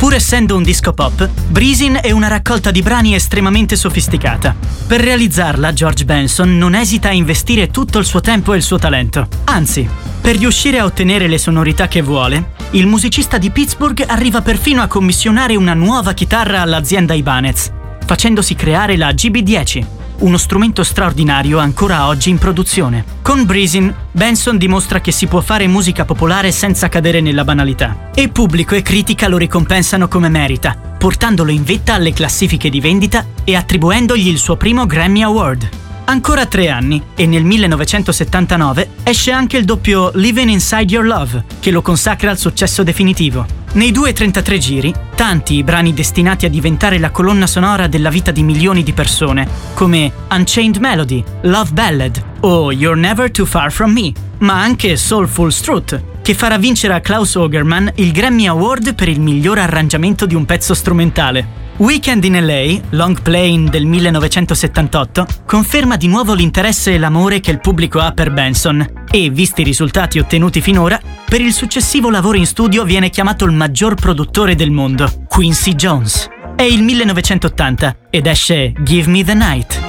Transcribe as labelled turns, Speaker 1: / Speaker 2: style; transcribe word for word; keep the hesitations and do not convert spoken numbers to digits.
Speaker 1: Pur essendo un disco pop, Breezin' è una raccolta di brani estremamente sofisticata. Per realizzarla, George Benson non esita a investire tutto il suo tempo e il suo talento. Anzi, per riuscire a ottenere le sonorità che vuole, il musicista di Pittsburgh arriva perfino a commissionare una nuova chitarra all'azienda Ibanez, facendosi creare la G B dieci, uno strumento straordinario ancora oggi in produzione. Con Breezin', Benson dimostra che si può fare musica popolare senza cadere nella banalità. E pubblico e critica lo ricompensano come merita, portandolo in vetta alle classifiche di vendita e attribuendogli il suo primo Grammy Award. Ancora tre anni, e nel millenovecentosettantanove esce anche il doppio Living Inside Your Love, che lo consacra al successo definitivo. Nei due trentatré giri, tanti i brani destinati a diventare la colonna sonora della vita di milioni di persone, come Unchained Melody, Love Ballad o You're Never Too Far From Me, ma anche Soulful Truth, che farà vincere a Klaus Ogerman il Grammy Award per il miglior arrangiamento di un pezzo strumentale. Weekend in L A, long playing del millenovecentosettantotto, conferma di nuovo l'interesse e l'amore che il pubblico ha per Benson e, visti i risultati ottenuti finora, per il successivo lavoro in studio viene chiamato il maggior produttore del mondo, Quincy Jones. È il millenovecentottanta ed esce Give Me the Night.